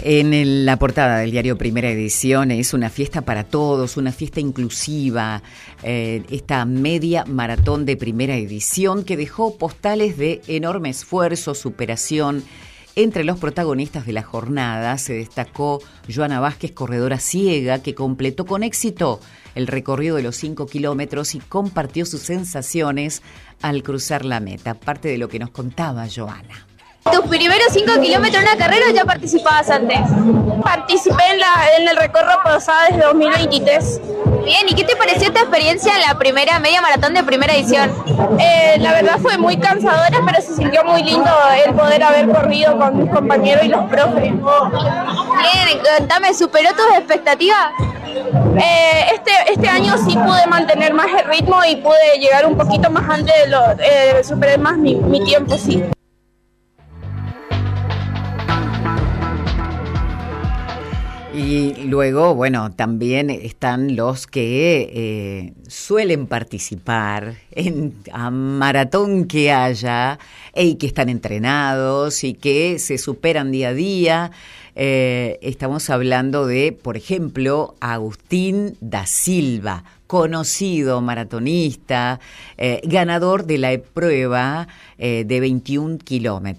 La portada del diario Primera Edición es una fiesta para todos, una fiesta inclusiva, esta media maratón de Primera Edición que dejó postales de enorme esfuerzo, superación. Entre los protagonistas de la jornada se destacó Joana Vázquez, corredora ciega, que completó con éxito el recorrido de los 5 kilómetros y compartió sus sensaciones al cruzar la meta. Parte de lo que nos contaba Joana. ¿Tus primeros 5 kilómetros en una carrera o ya participabas antes? Participé en el recorrido Posada desde 2023. Bien, ¿y qué te pareció esta experiencia en la primera media maratón de Primera Edición? La verdad fue muy cansadora, pero se sintió muy lindo el poder haber corrido con mis compañeros y los profes. Bien, contame, ¿superó tus expectativas? Este año sí pude mantener más el ritmo y pude llegar un poquito más antes superar más mi tiempo, sí. Y luego, bueno, también están los que suelen participar a maratón que haya y que están entrenados y que se superan día a día. Estamos hablando de, por ejemplo, Agustín da Silva, conocido maratonista, ganador de la prueba de 21 kilómetros.